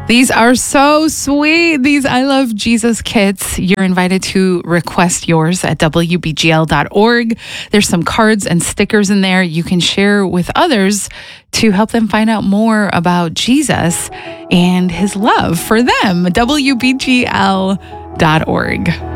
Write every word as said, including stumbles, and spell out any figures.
These are so sweet. These I Love Jesus kits. You're invited to request yours at W B G L dot org. There's some cards and stickers in there you can share with others to help them find out more about Jesus and his love for them. W B G L dot org.